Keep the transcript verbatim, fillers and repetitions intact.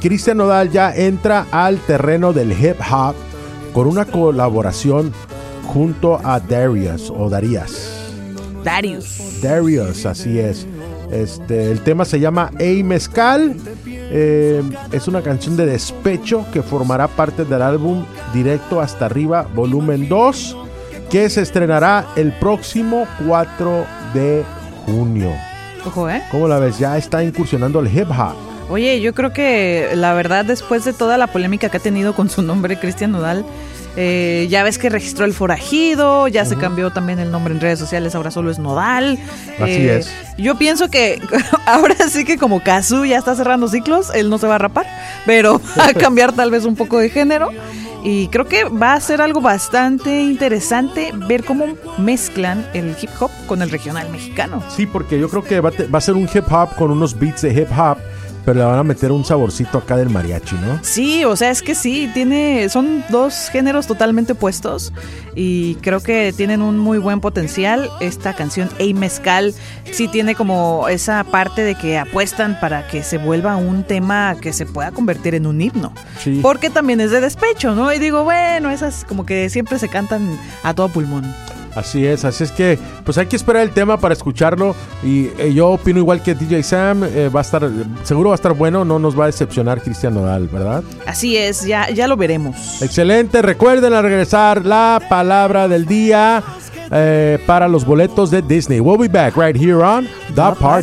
Cristian Nodal ya entra al terreno del hip hop con una colaboración junto a Darius o Darías. Darius. Darius, así es. Este, el tema se llama Ey Mezcal. Eh, es una canción de despecho que formará parte del álbum Directo Hasta Arriba, volumen dos, que se estrenará el próximo cuatro de junio. Ojo, ¿eh? ¿Cómo la ves? Ya está incursionando el hip hop. Oye, yo creo que la verdad, después de toda la polémica que ha tenido con su nombre, Cristian Nodal, eh, ya ves que registró el forajido, ya uh-huh. se cambió también el nombre en redes sociales, ahora solo es Nodal. Así eh, es. Yo pienso que ahora sí que como Cazzu ya está cerrando ciclos, él no se va a rapar, pero va a cambiar tal vez un poco de género. Y creo que va a ser algo bastante interesante ver cómo mezclan el hip hop con el regional mexicano. Sí, porque yo creo que va, te, va a ser un hip hop con unos beats de hip hop, pero le van a meter un saborcito acá del mariachi, ¿no? Sí, o sea, es que sí, tiene, son dos géneros totalmente opuestos y creo que tienen un muy buen potencial. Esta canción, Ey Mezcal, sí tiene como esa parte de que apuestan para que se vuelva un tema que se pueda convertir en un himno. Sí. Porque también es de despecho, ¿no? Y digo, bueno, esas como que siempre se cantan a todo pulmón. Así es, así es que pues hay que esperar el tema para escucharlo y eh, yo opino igual que D J Sam, eh, va a estar, seguro va a estar bueno, no nos va a decepcionar Cristian Nodal, ¿verdad? Así es, ya, ya lo veremos. Excelente, recuerden al regresar la palabra del día eh, para los boletos de Disney. We'll be back right here on The Party.